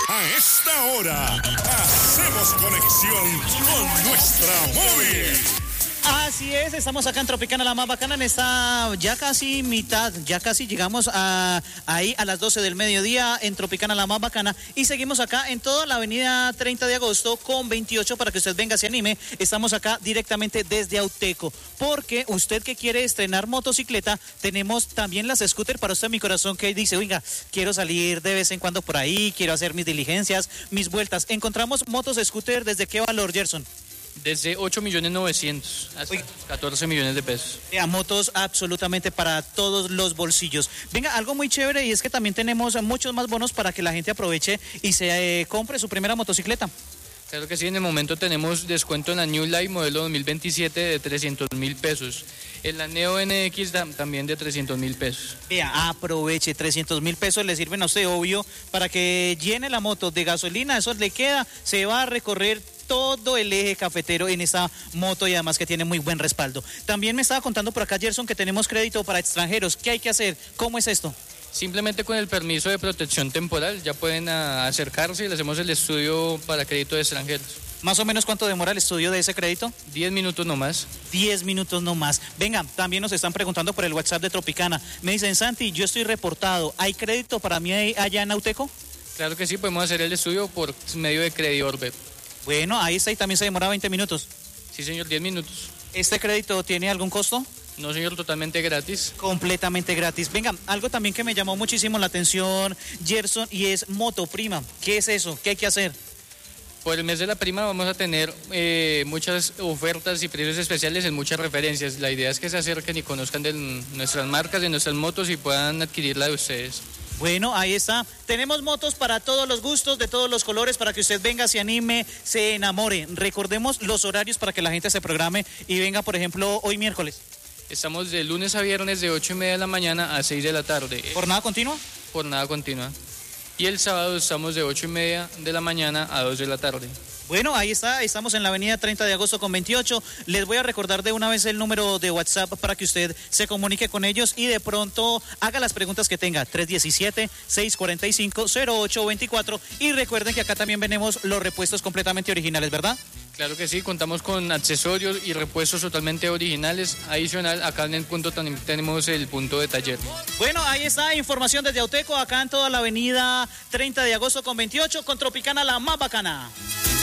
A esta hora, hacemos conexión con nuestra móvil. Así es, estamos acá en Tropicana, la más bacana, en esta ya casi mitad, ya casi llegamos ahí a las 12 del mediodía en Tropicana, la más bacana, y seguimos acá en toda la avenida 30 de agosto con 28 para que usted venga, se anime. Estamos acá directamente desde Auteco, porque usted que quiere estrenar motocicleta, tenemos también las scooter para usted, mi corazón, que dice, oiga, quiero salir de vez en cuando por ahí, quiero hacer mis diligencias, mis vueltas. Encontramos motos scooter, ¿desde qué valor, Gerson? Desde 8.900.000 hasta 14 millones de pesos. A motos absolutamente para todos los bolsillos. Venga, algo muy chévere, y es que también tenemos muchos más bonos para que la gente aproveche y se compre su primera motocicleta. Claro que sí, en el momento tenemos descuento en la New Life modelo 2027 de 300.000 pesos. En la Neo NX también de 300.000 pesos. Vea, aproveche, 300.000 pesos le sirven a usted, obvio, para que llene la moto de gasolina, eso le queda, se va a recorrer todo el eje cafetero en esa moto, y además que tiene muy buen respaldo. También me estaba contando por acá, Gerson, que tenemos crédito para extranjeros. ¿Qué hay que hacer? ¿Cómo es esto? Simplemente con el permiso de protección temporal ya pueden acercarse y le hacemos el estudio para crédito de extranjeros. ¿Más o menos cuánto demora el estudio de ese crédito? 10 minutos nomás. 10 minutos nomás. Venga, también nos están preguntando por el WhatsApp de Tropicana. Me dicen, Santi, yo estoy reportado, ¿hay crédito para mí allá en Auteco? Claro que sí, podemos hacer el estudio por medio de Crediorbet. Bueno, ahí está, y también se demora 20 minutos. Sí, señor, 10 minutos. ¿Este crédito tiene algún costo? No, señor, totalmente gratis. Completamente gratis. Venga, algo también que me llamó muchísimo la atención, Gerson, y es Motoprima. ¿Qué es eso? ¿Qué hay que hacer? Por el mes de la prima vamos a tener muchas ofertas y precios especiales en muchas referencias. La idea es que se acerquen y conozcan de nuestras marcas, de nuestras motos, y puedan adquirirla de ustedes. Bueno, ahí está. Tenemos motos para todos los gustos, de todos los colores, para que usted venga, se anime, se enamore. Recordemos los horarios para que la gente se programe y venga, por ejemplo, hoy miércoles. Estamos de lunes a viernes de 8:30 de la mañana a 6 de la tarde. ¿Jornada continua? Jornada continua. Y el sábado estamos de 8:30 de la mañana a 2 de la tarde. Bueno, ahí está, estamos en la avenida 30 de agosto con 28. Les voy a recordar de una vez el número de WhatsApp para que usted se comunique con ellos y de pronto haga las preguntas que tenga. 317-645-0824. Y recuerden que acá también venimos los repuestos completamente originales, ¿verdad? Claro que sí, contamos con accesorios y repuestos totalmente originales. Adicional, acá en el punto también tenemos el punto de taller. Bueno, ahí está, información desde Auteco, acá en toda la avenida 30 de agosto con 28, con Tropicana, la más bacana.